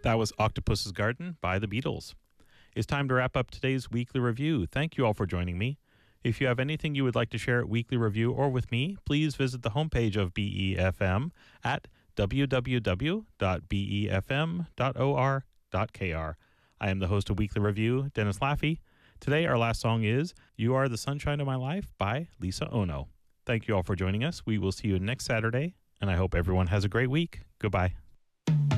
That was Octopus's Garden by the Beatles. It's time to wrap up today's Weekly Review. Thank you all for joining me. If you have anything you would like to share at Weekly Review or with me, please visit the homepage of BEFM at www.befm.or.kr. I am the host of Weekly Review, Dennis Laffey. Today, our last song is You Are the Sunshine of My Life by Lisa Ono. Thank you all for joining us. We will see you next Saturday, and I hope everyone has a great week. Goodbye.